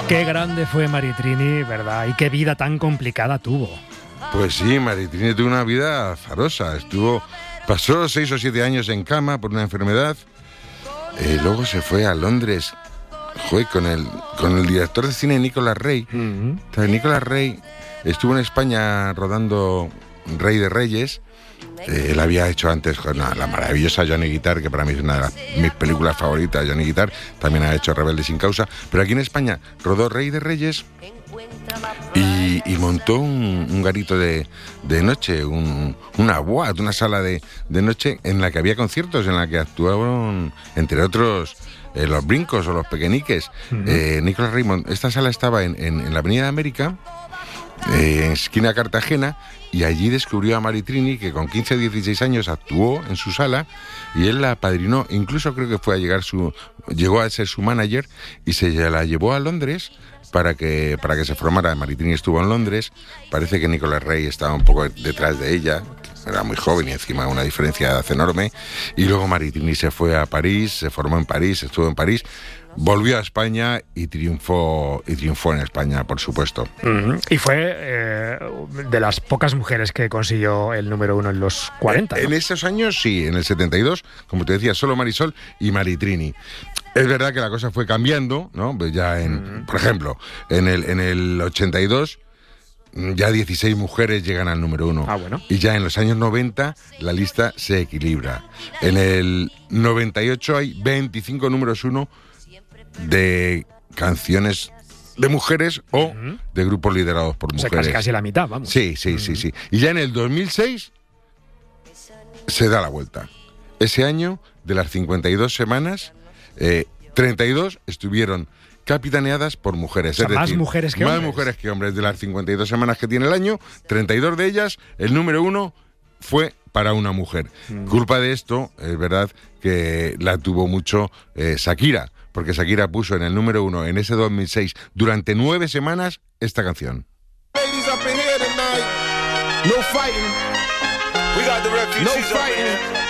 Qué grande fue Maritrini, ¿verdad? Y qué vida tan complicada tuvo. Pues sí, Maritrini tuvo una vida azarosa. Pasó 6 o 7 años en cama por una enfermedad. Luego se fue a Londres, con el director de cine Nicolas Rey. Nicolas Rey estuvo en España rodando Rey de Reyes. Él había hecho antes la maravillosa Johnny Guitar, que para mí es una de mis películas favoritas, Johnny Guitar. También ha hecho Rebelde sin causa. Pero aquí en España rodó Rey de Reyes y montó un garito de noche, una boate, una sala de noche en la que había conciertos, en la que actuaron, entre otros, los Brincos o los Pequeñiques. Nicolas Raymond, esta sala estaba en la Avenida de América, en esquina Cartagena, y allí descubrió a Maritrini, que con 15 o 16 años actuó en su sala, y él la apadrinó. Incluso creo que llegó a ser su manager, y se la llevó a Londres para que se formara. Maritrini estuvo en Londres. Parece que Nicolas Rey estaba un poco detrás de ella, era muy joven y encima una diferencia de edad enorme. Y luego Maritrini se fue a París, se formó en París, estuvo en París, volvió a España y triunfó en España, por supuesto. Y fue de las pocas mujeres que consiguió el número 1 en los 40. ¿No? En esos años sí, en el 72, como te decía, solo Marisol y Maritrini. Es verdad que la cosa fue cambiando, ¿no? Pues ya por ejemplo, en el 82 ya 16 mujeres llegan al número 1. Bueno. Y ya en los años 90 la lista se equilibra. En el 98 hay 25 números 1 de canciones de mujeres o de grupos liderados por mujeres. O sea, casi la mitad, vamos. Sí. Y ya en el 2006 se da la vuelta. Ese año, de las 52 semanas, 32 estuvieron capitaneadas por mujeres. O sea, es decir, más mujeres que hombres. Más mujeres que hombres. De las 52 semanas que tiene el año, 32 de ellas, el número 1 fue para una mujer. Culpa de esto, es verdad que la tuvo mucho Shakira, porque Shakira puso en el número 1 en ese 2006 durante 9 semanas esta canción. Ladies up in here tonight. No fighting. We got the refugees up in here.